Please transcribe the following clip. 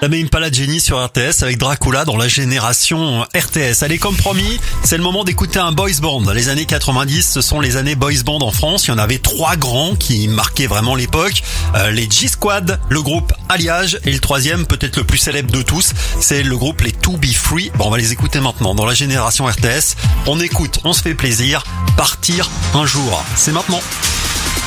Tame Impala Jenny sur RTS avec Dracula dans la génération RTS. Allez, comme promis, c'est le moment d'écouter un boys band. Les années 90, ce sont les années boys band en France. Il y en avait 3 grands qui marquaient vraiment l'époque. Les G-Squad, le groupe Alliage et le troisième, peut-être le plus célèbre de tous, c'est le groupe les To Be Free. Bon, on va les écouter maintenant dans la génération RTS. On écoute, on se fait plaisir. Partir un jour, c'est maintenant.